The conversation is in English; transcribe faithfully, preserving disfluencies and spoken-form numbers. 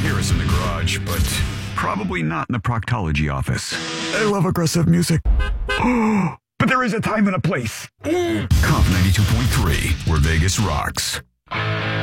hear us in the garage, but probably not in the proctology office. I love aggressive music. But there is a time and a place. Conf ninety-two point three, where Vegas rocks.